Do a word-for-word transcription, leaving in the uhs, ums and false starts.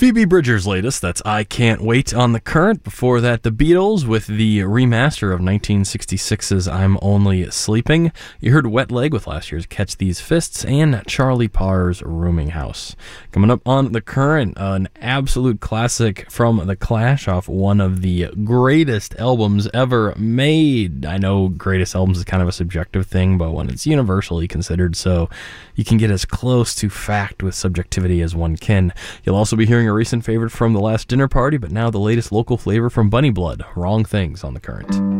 Phoebe Bridgers' latest, that's I Can't Wait on the Current. Before that, the Beatles with the remaster of nineteen sixty-six's I'm Only Sleeping. You heard Wet Leg with last year's Catch These Fists, and Charlie Parr's Rooming House. Coming up on the Current, uh, an absolute classic from The Clash off one of the greatest albums ever made. I know greatest albums is kind of a subjective thing, but when it's universally considered so, you can get as close to fact with subjectivity as one can. You'll also be hearing a recent favorite from The Last Dinner Party, but now the latest local flavor from Bunny Blood, Wrong Things on the Current.